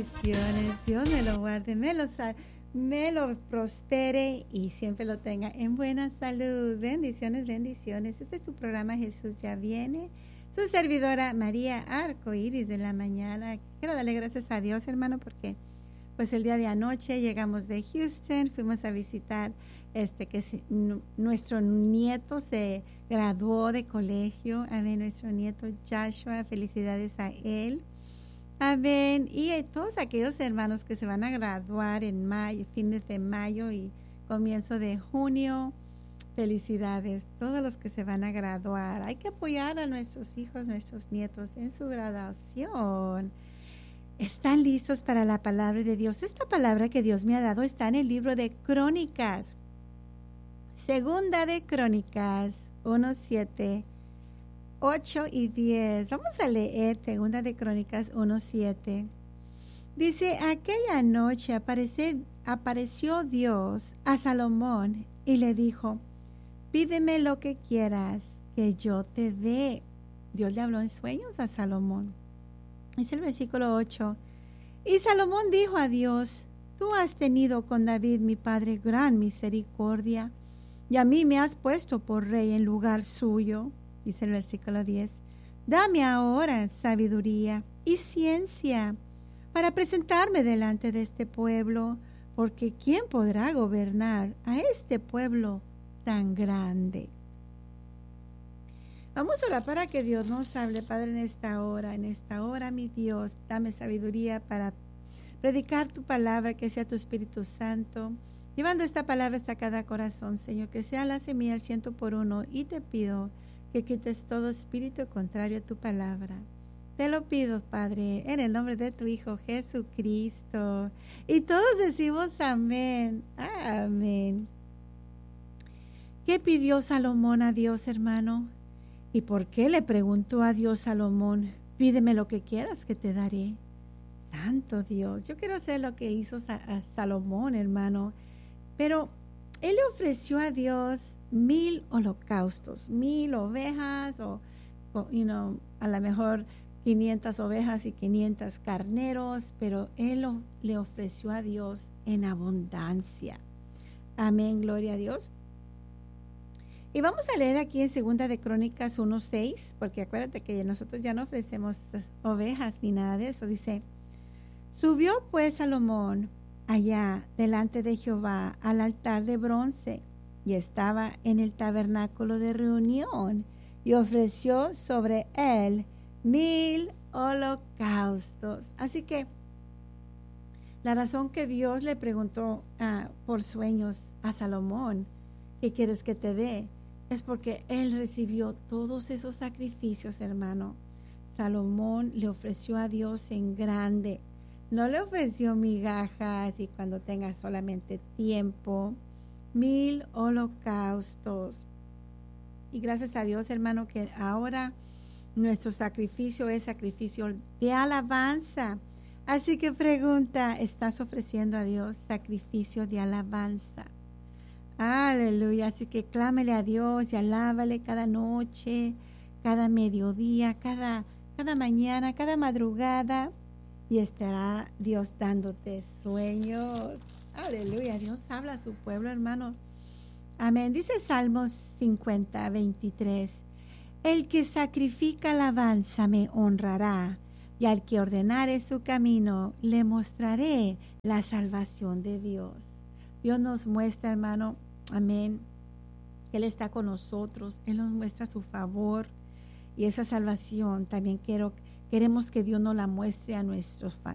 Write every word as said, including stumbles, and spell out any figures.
bendiciones. Dios me lo guarde, me lo, sal, me lo prospere y siempre lo tenga en buena salud. Bendiciones, bendiciones. Este es tu programa Jesús ya viene. Su servidora María Arcoíris de la mañana. Quiero darle gracias a Dios, hermano, porque pues el día de anoche llegamos de Houston, fuimos a visitar este que se, n- nuestro nieto se graduó de colegio. Amén, nuestro nieto Joshua, felicidades a él. Amén. Y a todos aquellos hermanos que se van a graduar en mayo, fines de mayo y comienzo de junio, felicidades. Todos los que se van a graduar, hay que apoyar a nuestros hijos, nuestros nietos en su graduación. ¿Están listos para la palabra de Dios? Esta palabra que Dios me ha dado está en el libro de Crónicas. Segunda de Crónicas, uno, siete, ocho y diez. Vamos a leer Segunda de Crónicas uno, siete. Dice, aquella noche aparece, apareció Dios a Salomón y le dijo, pídeme lo que quieras que yo te dé. Dios le habló en sueños a Salomón. Es el versículo ocho. Y Salomón dijo a Dios, tú has tenido con David mi padre gran misericordia, y a mí me has puesto por rey en lugar suyo. Dice el versículo diez. Dame ahora sabiduría y ciencia para presentarme delante de este pueblo, porque ¿quién podrá gobernar a este pueblo tan grande? Vamos a orar para que Dios nos hable, Padre, en esta hora. En esta hora, mi Dios, dame sabiduría para predicar tu palabra, que sea tu Espíritu Santo, llevando esta palabra hasta cada corazón, Señor, que sea la semilla al ciento por uno. Y te pido que quites todo espíritu contrario a tu palabra. Te lo pido, Padre, en el nombre de tu Hijo Jesucristo. Y todos decimos amén. Amén. ¿Qué pidió Salomón a Dios, hermano? ¿Y por qué le preguntó a Dios Salomón? Pídeme lo que quieras que te daré. Santo Dios, yo quiero hacer lo que hizo a Salomón, hermano. Pero él le ofreció a Dios mil holocaustos, mil ovejas o, o you know, a lo mejor quinientas ovejas y quinientos carneros, pero él lo, le ofreció a Dios en abundancia. Amén, gloria a Dios. Y vamos a leer aquí en Segunda de Crónicas uno seis, porque acuérdate que nosotros ya no ofrecemos ovejas ni nada de eso. Dice, subió pues Salomón allá delante de Jehová al altar de bronce, y estaba en el tabernáculo de reunión, y ofreció sobre él mil holocaustos. Así que la razón que Dios le preguntó uh, por sueños a Salomón, ¿qué quieres que te dé? Es porque él recibió todos esos sacrificios, hermano. Salomón le ofreció a Dios en grande. No le ofreció migajas y cuando tenga solamente tiempo. Mil holocaustos. Y gracias a Dios, hermano, que ahora nuestro sacrificio es sacrificio de alabanza. Así que pregunta, ¿estás ofreciendo a Dios sacrificio de alabanza? Aleluya, así que clámele a Dios y alábale cada noche, cada mediodía, cada, cada mañana, cada madrugada, y estará Dios dándote sueños. Aleluya, Dios habla a su pueblo, hermano. Amén. Dice Salmos cincuenta, veintitrés, el que sacrifica alabanza me honrará, y al que ordenare su camino le mostraré la salvación de Dios. Dios nos muestra, hermano, amén, que Él está con nosotros, Él nos muestra su favor, y esa salvación también quiero, queremos que Dios nos la muestre a nuestros,